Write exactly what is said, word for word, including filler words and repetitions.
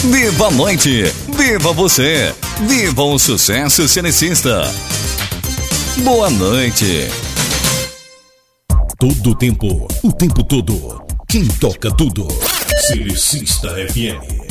Viva a noite, viva você, viva o sucesso cenicista. Boa noite. Todo o tempo, o tempo todo, quem toca tudo, Cenicista F M.